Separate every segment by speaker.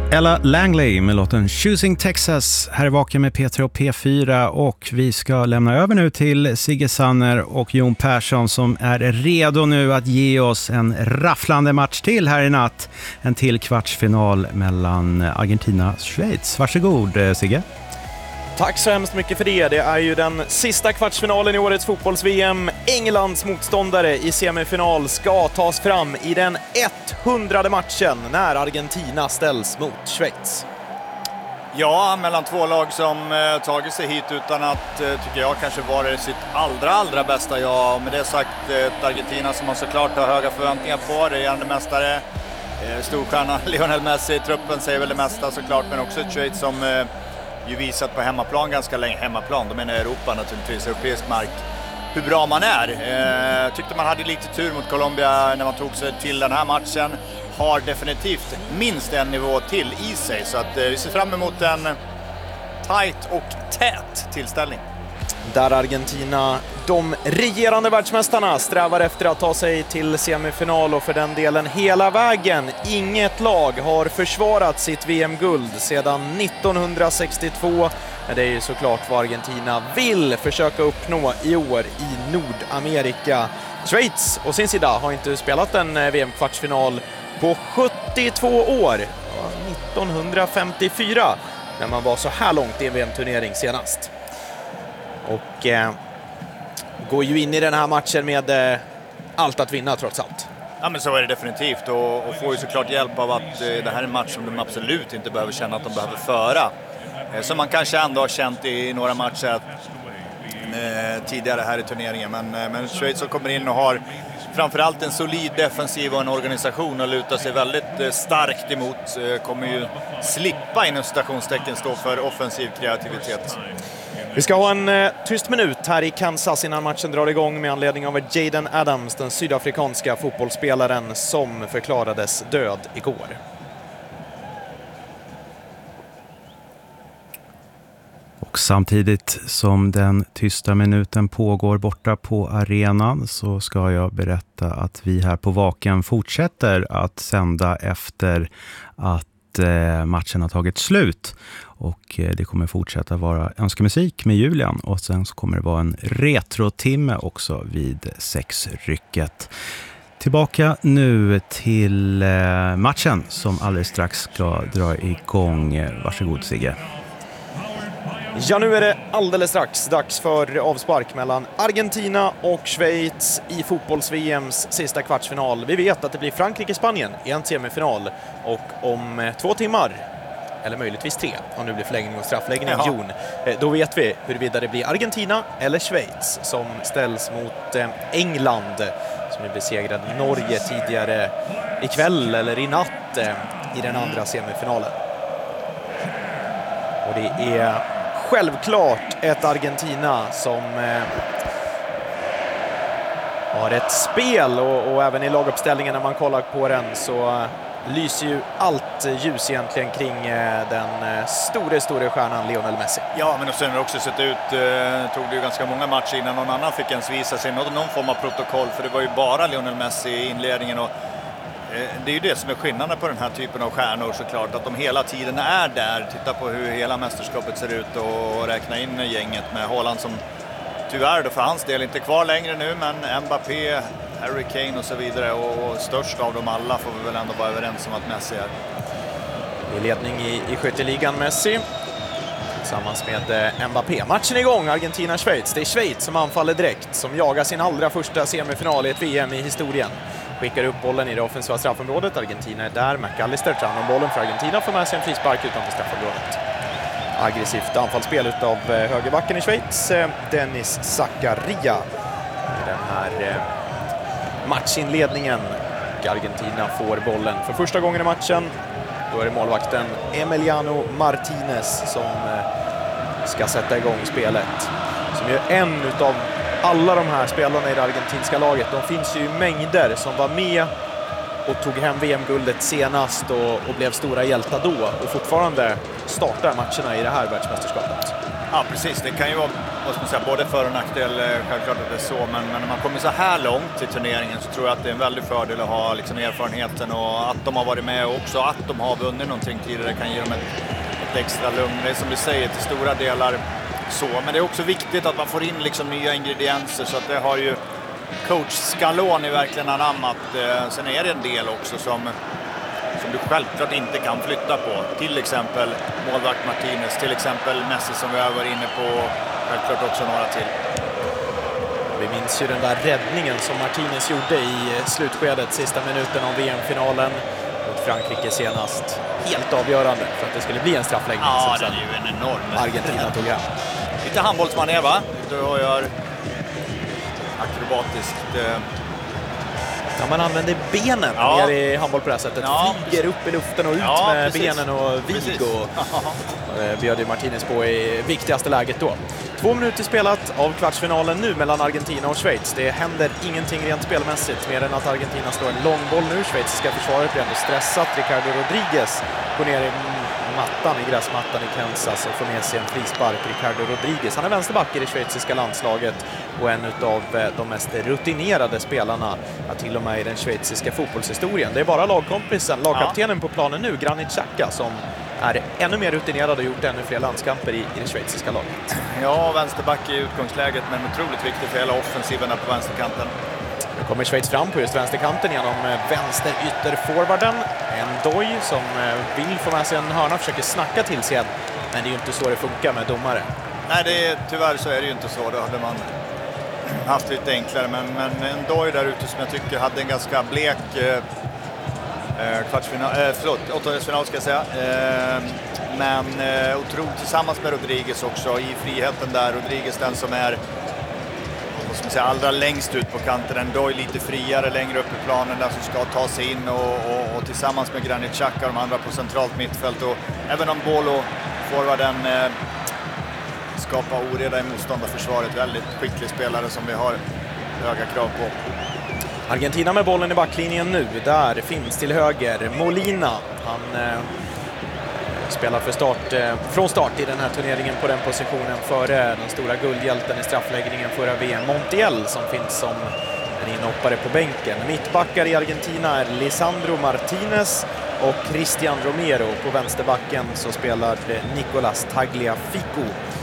Speaker 1: Ella Langley med låten Choosing Texas. Här är Vaken med Peter och P4 och vi ska lämna över nu till Sigge Sanner och Jon Persson som är redo nu att ge oss en rafflande match till här i natt. En till kvartsfinal mellan Argentina och Schweiz. Varsågod Sigge.
Speaker 2: Tack så hemskt mycket för det. Det är ju den sista kvartsfinalen i årets fotbolls-VM. Englands motståndare i semifinal ska tas fram i den 100:e matchen när Argentina ställs mot Schweiz.
Speaker 3: Ja, mellan två lag som tagit sig hit utan att, tycker jag, kanske vara sitt allra bästa. Ja, med det sagt, ett Argentina som man såklart har höga förväntningar på. Regerande mästare, storstjärna Lionel Messi i truppen säger väl det mesta såklart, men också ett Schweiz som ju visat på hemmaplan ganska länge. Hemmaplan, de menar Europa naturligtvis, europeisk mark, hur bra man är. Tyckte man hade lite tur mot Colombia när man tog sig till den här matchen. Har definitivt minst en nivå till i sig, så att vi ser fram emot en tight och tät tillställning.
Speaker 2: Där Argentina, de regerande världsmästarna, strävar efter att ta sig till semifinal och för den delen hela vägen. Inget lag har försvarat sitt VM-guld sedan 1962. Men det är ju såklart vad Argentina vill försöka uppnå i år i Nordamerika. Schweiz å sin sida har inte spelat en VM-kvartsfinal på 72 år. 1954 när man var så här långt i en VM-turnering senast. Och går ju in i den här matchen med allt att vinna trots allt.
Speaker 3: Ja, men så är det definitivt, och får ju såklart hjälp av att det här är en match som de absolut inte behöver känna att de behöver föra. Som man kanske ändå har känt i några matcher tidigare här i turneringen. Men Schweiz som kommer in och har framförallt en solid defensiv och en organisation och lutar sig väldigt starkt emot, kommer ju slippa inom citationstecken stå för offensiv kreativitet.
Speaker 2: Vi ska ha en tyst minut här i Kansas innan matchen drar igång med anledning av Jaden Adams, den sydafrikanska fotbollsspelaren som förklarades död igår.
Speaker 1: Och samtidigt som den tysta minuten pågår borta på arenan så ska jag berätta att vi här på Vaken fortsätter att sända efter att matchen har tagit slut. Och det kommer fortsätta vara önskemusik med Julian och sen så kommer det vara en retrotimme också vid 6-rycket. Tillbaka nu till matchen som alldeles strax ska dra igång. Varsågod Sigge.
Speaker 2: Ja, nu är det alldeles strax dags för avspark mellan Argentina och Schweiz i fotbolls-VMs sista kvartsfinal. Vi vet att det blir Frankrike-Spanien i en semifinal och om 2 timmar, eller möjligtvis 3, om det blir förlängning och straffläggning, Jon, då vet vi huruvida det blir Argentina eller Schweiz som ställs mot England som ju besegrade Norge tidigare ikväll eller i natt i den andra semifinalen. Och det är självklart ett Argentina som har ett spel och även i laguppställningen när man kollar på den så lyser ju allt ljus egentligen kring den stora stjärnan Lionel Messi.
Speaker 3: Ja, men sen har det också sett ut, tog det ju ganska många matcher innan någon annan fick ens visa sig någon form av protokoll, för det var ju bara Lionel Messi i inledningen och det är ju det som är skillnaden på den här typen av stjärnor såklart, att de hela tiden är där. Titta på hur hela mästerskapet ser ut och räkna in gänget med Haaland som tyvärr då för hans del inte kvar längre nu, men Mbappé, Harry Kane och så vidare, och störst av dem alla får vi väl ändå vara överens om att Messi är.
Speaker 2: I ledning i skytteligan Messi tillsammans med Mbappé. Matchen är igång, Argentina-Schweiz. Det är Schweiz som anfaller direkt, som jagar sin allra första semifinal i ett VM i historien. Skickar upp bollen i det offensiva straffområdet. Argentina är där. McAllister tar hand om bollen för Argentina, får med sig en frispark utanför straffområdet. Aggressivt anfallsspel utav högerbacken i Schweiz, Dennis Zakaria. I den här matchinledningen. Argentina får bollen för första gången i matchen. Då är det målvakten Emiliano Martinez som ska sätta igång spelet. Som är en utav alla de här spelarna i det argentinska laget. De finns ju mängder som var med och tog hem VM-guldet senast och blev stora hjältar då och fortfarande startar matcherna i det här världsmästerskapet.
Speaker 3: Ja, precis. Det kan ju vara, vad ska man säga, både för och nackdel. Självklart att eller så, men när man kommer så här långt i turneringen så tror jag att det är en väldig fördel att ha liksom erfarenheten, och att de har varit med, och också att de har vunnit någonting tidigare kan ge dem ett extra lugn. Det är som du säger till stora delar så, men det är också viktigt att man får in liksom nya ingredienser, så att det har ju coach Scaloni verkligen anammat. Sen är det en del också som du självklart inte kan flytta på. Till exempel målvakt Martinez, till exempel Messi som vi har varit inne på, självklart också några till.
Speaker 2: Vi minns ju den där räddningen som Martinez gjorde i slutskedet, sista minuten av VM-finalen mot Frankrike senast. Helt avgörande för att det skulle bli en straffläggning.
Speaker 3: Ja, det är ju en enorm.
Speaker 2: Argentina tog hem.
Speaker 3: Lite handbollsmanér, va? Du gör akrobatiskt.
Speaker 2: Ja, man använder benen mer i handboll på det här sättet. Flyger upp i luften och ut med benen och vig. Och bjöd ju Martinez på i viktigaste läget då. 2 minuter spelat av kvartsfinalen nu mellan Argentina och Schweiz. Det händer ingenting rent spelmässigt mer än att Argentina slår en lång boll nu. Schweiziska försvaret blir ändå stressat. Ricardo Rodriguez går ner i gräsmattan i Kansas och får med sig en frispark. Ricardo Rodriguez, han är vänsterback i det schweiziska landslaget och en av de mest rutinerade spelarna, till och med i den schweiziska fotbollshistorien. Det är bara lagkaptenen på planen nu, Granit Xhaka, som är ännu mer rutinerad och gjort ännu fler landskamper i det schweiziska laget.
Speaker 3: Ja, vänsterback i utgångsläget, men otroligt viktigt för hela offensiven på vänsterkanten.
Speaker 2: Nu kommer Schweiz fram på just vänsterkanten genom vänster ytterforwarden. En Doj som vill få med sig en hörna, försöker snacka till sig, men det är ju inte så det funkar med domare.
Speaker 3: Nej, tyvärr så är det ju inte så. Då hade man haft lite enklare, men en Doj där ute som jag tycker hade en ganska blek åttondelsfinal ska jag säga. Men otroligt tillsammans med Rodriguez också i friheten där. Rodriguez den som är allra längst ut på kanten, en Doj lite friare längre upp i planen där som ska ta sig in och tillsammans med Granit Xhaka de andra på centralt mittfält, och även om Bolo forwarden skapar oreda i motståndarförsvaret, väldigt skicklig spelare som vi har höga krav på.
Speaker 2: Argentina med bollen i backlinjen nu, där finns till höger Molina. Han spelar från start i den här turneringen på den positionen före den stora guldhjälten i straffläggningen förra VM, Montiel, som finns som en inhoppare på bänken. Mittbackar i Argentina är Lisandro Martinez och Cristian Romero. På vänsterbacken så spelar Nicolas Tagliafico.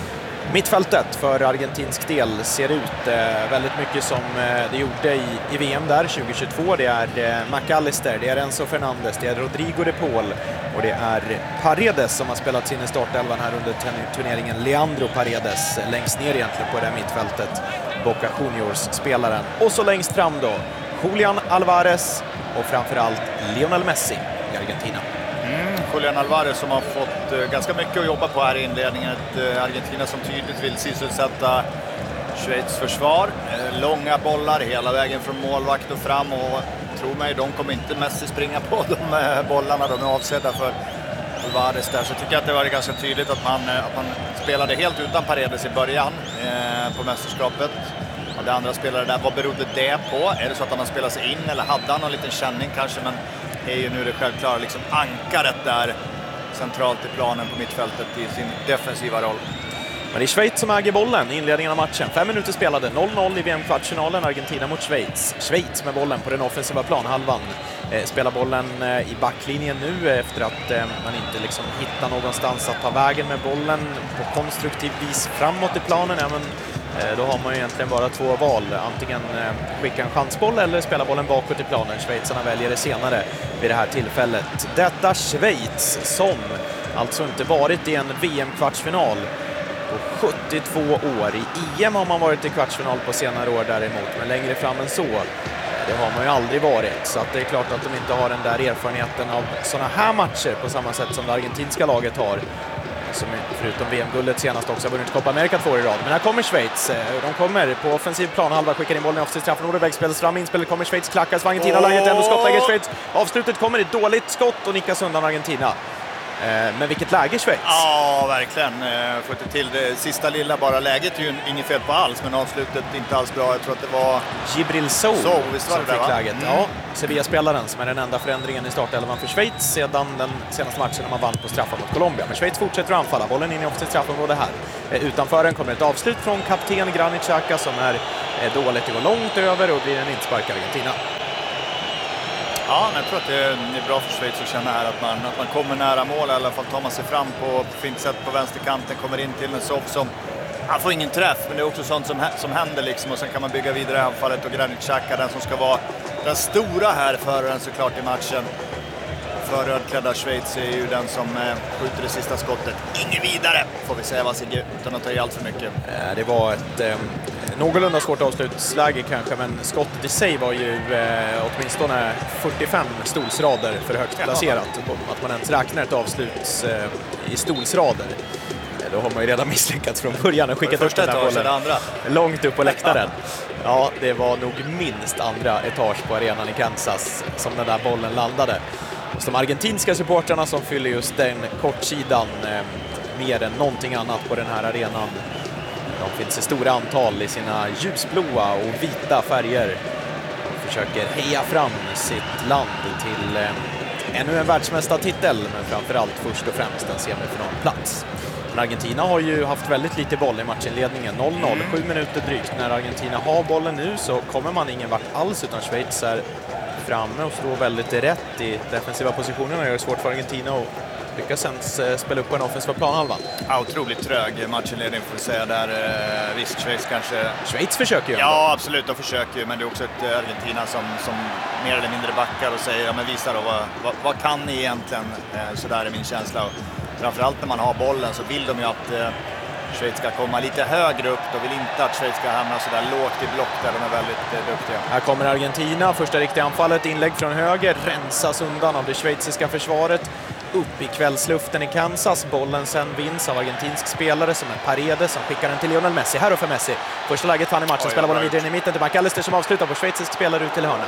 Speaker 2: Mittfältet för argentinsk del ser ut väldigt mycket som det gjorde i VM där 2022. Det är McAllister, det är Enzo Fernandez, det är Rodrigo de Paul och det är Paredes som har spelat sin i startelvan här under turneringen. Leandro Paredes längst ner egentligen på det här mittfältet, Boca Juniors-spelaren. Och så längst fram då Julian Alvarez och framförallt Lionel Messi i Argentina.
Speaker 3: Julian Alvarez som har fått ganska mycket att jobba på här i inledningen. Ett Argentina som tydligt vill sysselsätta Schweiz försvar. Långa bollar hela vägen från målvakt och fram, och tro mig, de kommer inte Messi springa på de bollarna. De är avsedda för Alvarez där. Så tycker jag att det var ganska tydligt att man spelade helt utan Paredes i början på mästerskapet. Och det andra spelare där, vad berodde det på? Är det så att han har spelat sig in eller hade han någon liten känning kanske? Men är ju nu det självklara liksom ankaret där centralt i planen på mittfältet i sin defensiva roll.
Speaker 2: Men det är Schweiz som äger bollen i inledningen av matchen. 5 minuter spelade, 0-0 i VM-kvartsfinalen, Argentina mot Schweiz. Schweiz med bollen på den offensiva planhalvan. Spelar bollen i backlinjen nu efter att man inte liksom hittar någonstans att ta vägen med bollen på konstruktiv vis framåt i planen. Ja, men då har man ju egentligen bara 2 val. Antingen skicka en chansboll eller spela bollen bakåt i planen. Schweizarna väljer det senare vid det här tillfället. Detta Schweiz som alltså inte varit i en VM-kvartsfinal på 72 år. I EM har man varit i kvartsfinal på senare år däremot, men längre fram än så, det har man ju aldrig varit. Så att det är klart att de inte har den där erfarenheten av sådana här matcher på samma sätt som det argentinska laget har. Som förutom VM-guldet senast också har vunnit Copa America 2 år i rad. Men här kommer Schweiz. De kommer på offensiv planhalva, skickar in bollen i offensiv straffområde, vägspelas fram, inspelet kommer Schweiz, klackas, Argentina-laget ändå skottläge Schweiz. Avslutet kommer ett dåligt skott och nickas undan Argentina. Men vilket läge Schweiz?
Speaker 3: Ja, verkligen. Får inte till det sista lilla bara. Läget är ju inget fel på alls, men avslutet inte alls bra. Jag tror att det var
Speaker 2: Gibril Sow som fick läget.
Speaker 3: Mm.
Speaker 2: Ja, Sevilla-spelaren som är den enda förändringen i startelvan för Schweiz sedan den senaste matchen när man vann på straffar mot Colombia. Men Schweiz fortsätter att anfalla. Bollen in i offensivt straffområde här. Utanför den kommer ett avslut från kapten Granit Xhaka som är är dåligt, det går långt över och blir en inspark Argentina.
Speaker 3: Ja, men jag tror att det är bra för Schweiz att känna här att man kommer nära mål. I alla fall tar man sig fram på fint sätt på vänsterkanten, kommer in till en sov som han får ingen träff, men det är också sånt som händer liksom, och sen kan man bygga vidare i anfallet och Granit Xhaka, den som ska vara den stora här föraren såklart i matchen. För rödklädda Schweiz är ju den som skjuter det sista skottet. Ingen vidare, får vi säga, Sigge, utan att ta i allt för mycket.
Speaker 2: Det var ett någorlunda svårt avslutsläge kanske, men skottet i sig var ju åtminstone 45 stolsrader för högt placerat. Att man ens räknar ett avslut i stolsrader, då har man ju redan misslyckats från början och skickat upp den här bollen långt upp på läktaren. Ja, det var nog minst andra etage på arenan i Kansas som den där bollen landade. Hos de argentinska supportrarna som fyller just den kortsidan mer än någonting annat på den här arenan. De finns i stora antal i sina ljusblåa och vita färger och försöker heja fram sitt land till ännu en världsmästartitel, men framförallt först och främst en semifinalplats. Men Argentina har ju haft väldigt lite boll i matchinledningen. 0-0, 7 minuter drygt. När Argentina har bollen nu så kommer man ingen vart alls, utan Schweiz är framme och står väldigt rätt i defensiva positioner och gör det svårt för Argentina att lyckas ens spela upp på en offensiv planhalva.
Speaker 3: Ja, otroligt trög matchinledning får vi säga där. Visst, Schweiz kanske...
Speaker 2: Schweiz försöker ju.
Speaker 3: Ja, absolut, de försöker ju, men det är också ett Argentina som mer eller mindre backar och säger, ja men visa då, vad kan ni egentligen? Så där är min känsla. Och framförallt när man har bollen så vill de ju att Schweiz ska komma lite högre upp. De vill inte att Schweiz ska hamna så där lågt i block där de är väldigt duktiga.
Speaker 2: Här kommer Argentina, första riktiga anfallet, inlägg från höger, rensas undan av det schweiziska försvaret. Upp i kvällsluften i Kansas, bollen sen vinns av argentinsk spelare som är Paredes som skickar den till Lionel Messi. Här och för Messi, första läget fan i matchen, spelar bollen vidare in i mitten till McAllister som avslutar på schweizisk spelare ut till hörna.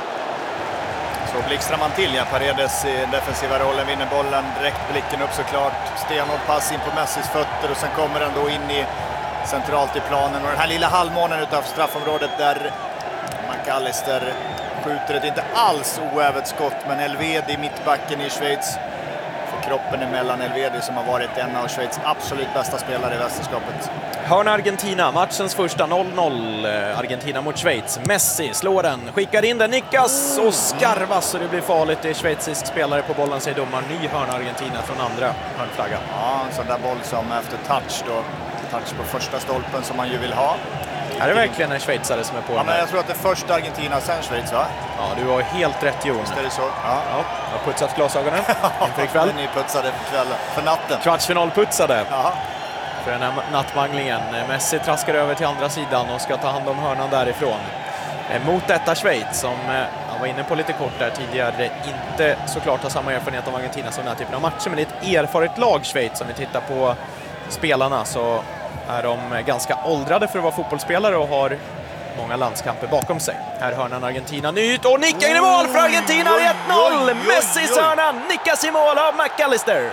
Speaker 3: Så blixtrar man till, ja, Paredes i den defensiva rollen, vinner bollen, direkt blicken upp såklart, stenhård pass in på Messis fötter och sen kommer den då in i centralt i planen och den här lilla halvmånen utav straffområdet där McAllister skjuter ett inte alls oävet skott, men Elvedi, mittbacken i Schweiz, får kroppen emellan. Elvedi som har varit en av Schweiz absolut bästa spelare i mästerskapet.
Speaker 2: Hörna Argentina, matchens första 0-0, Argentina mot Schweiz. Messi slår den, skickar in den, nickas och skarvas och det blir farligt. Det är schweizisk spelare på bollen, säger domaren. Ny hörna Argentina från andra hörnflaggan.
Speaker 3: Ja, en sån där boll som efter touch då, touch på första stolpen som man ju vill ha.
Speaker 2: Är det verkligen en schweizare som är på
Speaker 3: den? Ja, men jag tror att det är först Argentina, sen Schweiz, va?
Speaker 2: Ja, du har helt rätt, Jon.
Speaker 3: Visst är det så?
Speaker 2: Ja. Jag har putsat glasögonen inför ikväll.
Speaker 3: Ni putsade för kvällen, för natten.
Speaker 2: Kvartsfinal putsade.
Speaker 3: Jaha.
Speaker 2: För den här nattmanglingen. Messi traskar över till andra sidan och ska ta hand om hörnan därifrån. Mot detta Schweiz som han var inne på lite kort där tidigare, inte såklart har samma erfarenhet av Argentina som den här typen av matcher, men det är ett erfaret lag Schweiz. Om vi tittar på spelarna så är de ganska åldrade för att vara fotbollsspelare och har många landskamper bakom sig. Här hörnan Argentina nyt och nickar in i mål för Argentina. 1-0! Messis hörna nickas i mål av McAllister.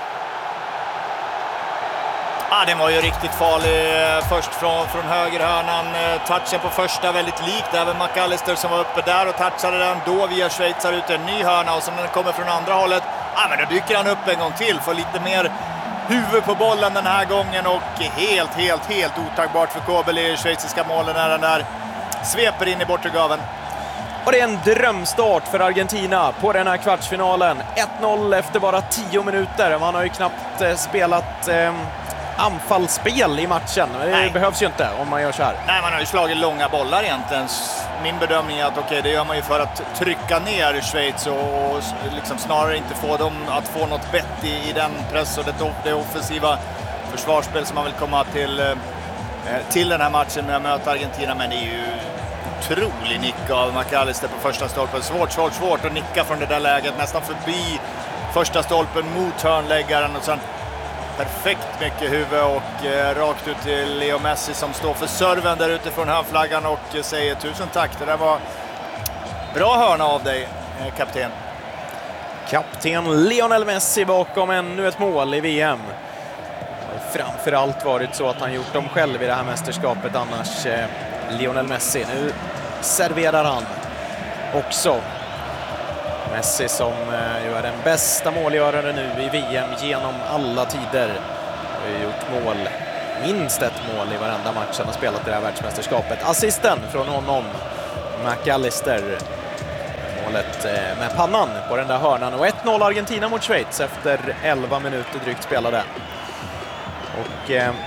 Speaker 3: Ja, den var ju riktigt farlig först från högerhörnan. Touchen på första väldigt likt. Även McAllister som var uppe där och touchade den. Då via schweizare ut en ny hörna och sen när den kommer från andra hållet, ja, men då dyker han upp en gång till. Får lite mer huvud på bollen den här gången och helt otagbart för Kobel i schweiziska målen när den där sveper in i bortre gaven.
Speaker 2: Och det är en drömstart för Argentina på den här kvartsfinalen. 1-0 efter bara 10 minuter. Man har ju knappt spelat anfallsspel i matchen. Det behövs ju inte om man gör så här.
Speaker 3: Nej, man har ju slagit långa bollar egentligen. Min bedömning är att det gör man ju för att trycka ner Schweiz och liksom snarare inte få dem att få något bett i den press och det offensiva försvarsspel som man vill komma till den här matchen med att möta Argentina. Men det är ju otrolig nick av McAllister på första stolpen. Svårt att nicka från det där läget, nästan förbi första stolpen mot hörnläggaren och sen perfekt mycket huvud och rakt ut till Leo Messi som står för serven där utifrån hörnflaggan och säger tusen tack. Det där var bra hörna av dig, kapten.
Speaker 2: Kapten Lionel Messi bakom ännu ett mål i VM. Framförallt varit så att han gjort dem själv i det här mästerskapet, annars Lionel Messi. Nu serverar han också. Messi som ju är den bästa målgöraren nu i VM genom alla tider. Har gjort mål minst ett mål i varenda match han har spelat i det här världsmästerskapet. Assisten från honom, McAllister. Målet med pannan på den där hörnan. Och 1-0 Argentina mot Schweiz efter 11 minuter drygt spelade. Och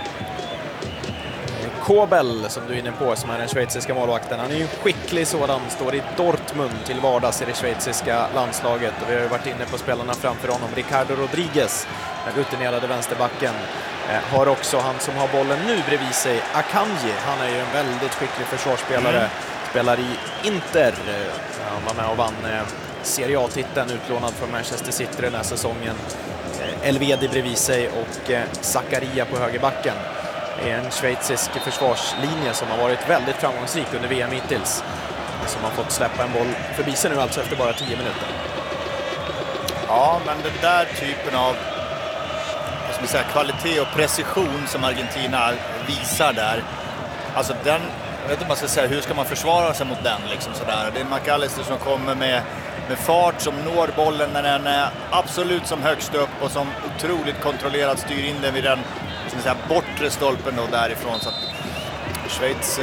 Speaker 2: Kobel, som du är inne på, som är den schweiziska målvakten. Han är ju skicklig sådan, står i Dortmund till vardags i det schweiziska landslaget. Och vi har ju varit inne på spelarna framför honom. Ricardo Rodriguez, den rutinerade vänsterbacken, har också han som har bollen nu bredvid sig, Akanji. Han är ju en väldigt skicklig försvarsspelare. Spelar i Inter. Han var med och vann Serie A-titeln, utlånad från Manchester City den här säsongen. Elvedi bredvid sig och Zakaria på högerbacken. Det är en schweizisk försvarslinje som har varit väldigt framgångsrik under VM hittills. Som har fått släppa en boll förbi sig nu alltså efter bara 10 minuter.
Speaker 3: Ja, men den där typen av kvalitet och precision som Argentina visar där. Alltså den, jag vet inte om man ska säga, hur ska man försvara sig mot den liksom sådär. Det är McAllister som kommer med fart, som når bollen när den är absolut som högst upp och som otroligt kontrollerat styr in den vid den bortre stolpen då därifrån. Så att Schweiz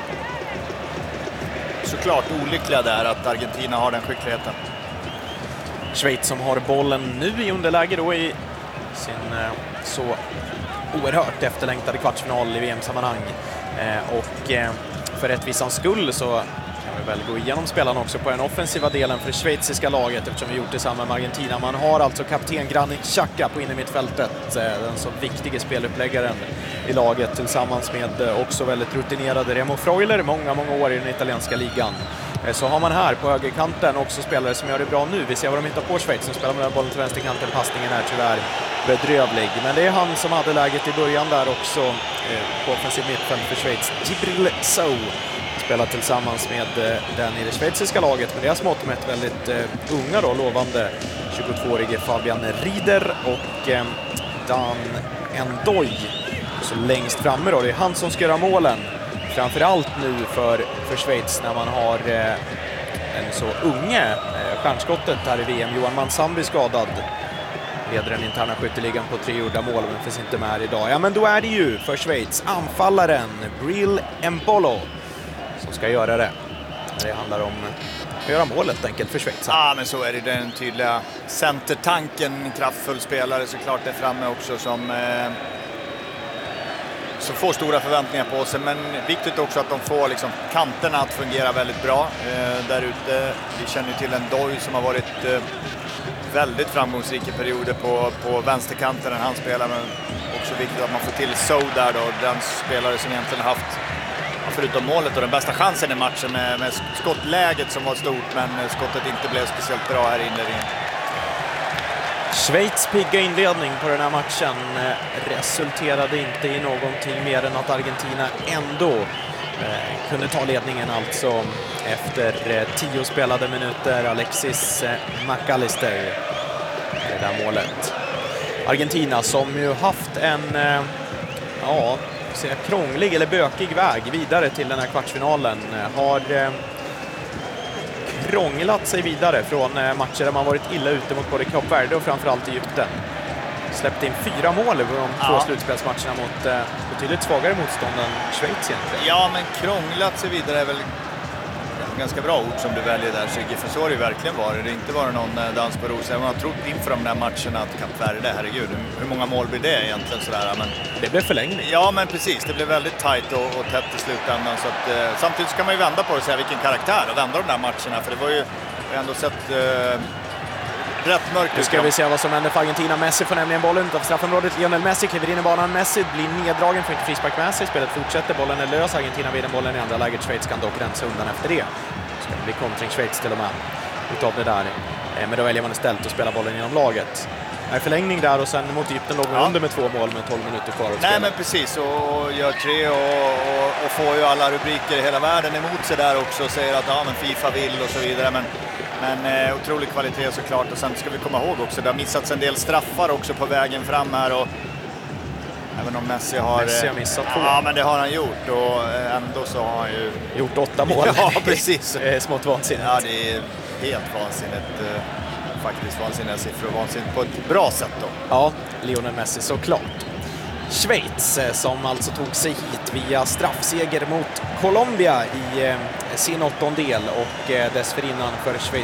Speaker 3: såklart olyckliga där att Argentina har den skickligheten.
Speaker 2: Schweiz som har bollen nu i underläge då i sin så oerhört efterlängtade kvartsfinal i VM-sammanhang. Och för rättvisans skull så kan vi väl gå igenom spelarna också på den offensiva delen för det schweiziska laget, eftersom vi gjort det samma med Argentina. Man har alltså kapten Granit Xhaka på innermittfältet, den så viktiga speluppläggaren i laget, tillsammans med också väldigt rutinerade Remo Freuler, många år i den italienska ligan. Så har man här på högerkanten också spelare som gör det bra nu. Vi ser vad de hittar på Schweiz, som spelar med den bollen till vänsterkanten. Passningen är tyvärr bedrövlig. Men det är han som hade läget i början där också på offensiv mittfält för Schweiz. Djibril Sow spelar tillsammans med den i det schweiziska laget. Men det är smått mätt väldigt unga då, lovande 22-årige Fabian Rieder och Dan Endoy. Så längst framme då, det är han som ska göra målen. Framförallt nu för Schweiz när man har en så unge stjärnskottet här i VM. Johan Mansambi skadad. Leder den interna skytteligan på 3 gjorda mål, men finns inte med idag. Ja, men då är det ju för Schweiz anfallaren Bril Embolo som ska göra det. Det handlar om att göra målet helt enkelt för Schweiz.
Speaker 3: Ja, men så är det, den tydliga centertanken. Kraftfull spelare såklart där framme också som får stora förväntningar på sig, men viktigt också att de får liksom kanterna att fungera väldigt bra där ute. Vi känner ju till en Doy som har varit väldigt framgångsrik i perioder på vänsterkanten när han spelar, men också viktigt att man får till Sow där då, den spelare som egentligen haft, förutom målet och den bästa chansen i matchen med skottläget som var stort, men skottet inte blev speciellt bra här i inledningen.
Speaker 2: Schweiz pigga inledning på den här matchen resulterade inte i någonting mer än att Argentina ändå kunde ta ledningen alltså efter 10 spelade minuter. Alexis McAllister, det där målet. Argentina som ju haft en krånglig eller bökig väg vidare till den här kvartsfinalen har krånglat sig vidare från matcher där man varit illa ute mot både Kap Verde och framförallt Egypten. Släppte in 4 mål över de 2 slutspelsmatcherna mot betydligt svagare motstånd än Schweiz egentligen. Ja, men krånglat sig vidare är väl ganska bra ord som du väljer där, Sigge, för så har det verkligen varit. Det har inte varit någon dans på rosen. Man har trott inför de där matcherna att Kap Verde, herregud, hur många mål blir det egentligen sådär? Men det blev förlängning.
Speaker 3: Ja, men precis. Det blev väldigt tajt och tätt i slutändan. Så att, samtidigt så kan man ju vända på det och säga vilken karaktär och vända de där matcherna. För det var ju ändå sett rätt mörkt.
Speaker 2: Nu ska vi se vad som händer för Argentina. Messi får nämligen bollen utanför straffområdet. Lionel Messi kliver in i banan. Messi blir neddragen, får inte frispark med sig. Spelet fortsätter, bollen är lös. Argentina vinner bollen i andra läget. Schweiz kan dock rensa undan efter det. Så ska det bli kontring Schweiz till och med utav det där. Men då väljer man istället att spela bollen inom laget. Förlängning där och sen mot Egypten låg under med 2 mål med 12 minuter kvar att spela.
Speaker 3: Nej, men precis, och gör 3 och får ju alla rubriker i hela världen emot sig där också och säger att men FIFA vill och så vidare, men otrolig kvalitet såklart. Och sen ska vi komma ihåg också, det har missats en del straffar också på vägen fram här, och även om Messi har
Speaker 2: missat 2.
Speaker 3: Ja, men det har han gjort, och ändå så har han ju
Speaker 2: gjort 8 mål.
Speaker 3: Ja, precis.
Speaker 2: Smått vansinnigt.
Speaker 3: Ja, det är helt vansinnigt. Faktiskt vansinniga siffror och vansinnigt på ett bra sätt då.
Speaker 2: Ja, Lionel Messi såklart. Schweiz som alltså tog sig hit via straffseger mot Colombia i sin åttondel och dessförinnan för Schweiz